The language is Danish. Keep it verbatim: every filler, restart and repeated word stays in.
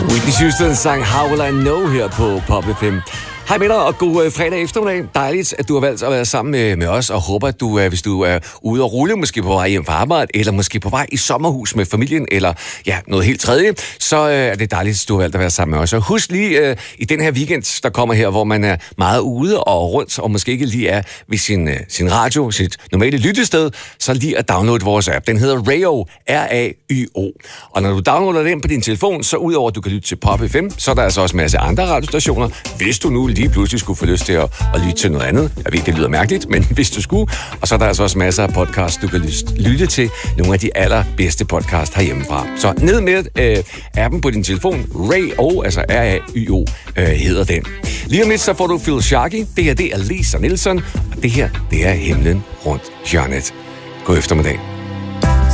Whitney Houston sang How Will I Know her på Pop F M. Hej med dig, og god uh, fredag eftermiddag. Dejligt, at du har valgt at være sammen med, med os, og håber, at du, uh, hvis du er ude og rulle, måske på vej hjem fra arbejde, eller måske på vej i sommerhus med familien, eller ja, noget helt tredje, så uh, er det dejligt, at du har valgt at være sammen med os. Og husk lige uh, i den her weekend, der kommer her, hvor man er meget ude og rundt, og måske ikke lige er ved sin, uh, sin radio, sit normale lyttested, så lige at downloade vores app. Den hedder Rayo, R A Y O. Og når du downloader den på din telefon, så udover at du kan lytte til Pop F M, så er der altså også en masse andre radiostationer, hvis du nu lige pludselig skulle få lyst til at, at lytte til noget andet. Jeg ved, det lyder mærkeligt, men hvis du skulle. Og så er der altså også masser af podcasts, du kan lytte til. Nogle af de allerbedste podcasts herhjemmefra. Så ned med øh, appen på din telefon. Rayo, altså R A Y O, øh, hedder den. Lige om lidt, så får du Phil Sharkey. Det her, det er Lisa Nielsen. Og det her, det er Himlen rundt hjørnet. God eftermiddag.